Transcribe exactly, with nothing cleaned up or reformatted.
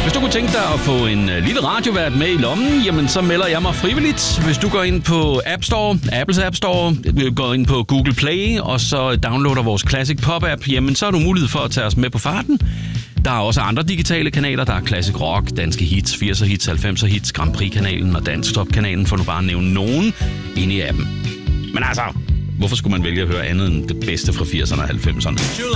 Hvis du kunne tænke dig at få en lille radiovært med i lommen, jamen så melder jeg mig frivilligt. Hvis du går ind på App Store, Apples App Store, går ind på Google Play, og så downloader vores Classic Pop-app, jamen så har du mulighed for at tage os med på farten. Der er også andre digitale kanaler. Der er Classic Rock, Danske Hits, firser Hits, halvfemser Hits, Grand Prix-kanalen og Dansk Top-kanalen, for nu bare at nævne nogen inde i appen. Men altså, hvorfor skulle man vælge at høre andet end det bedste fra firserne og halvfemserne?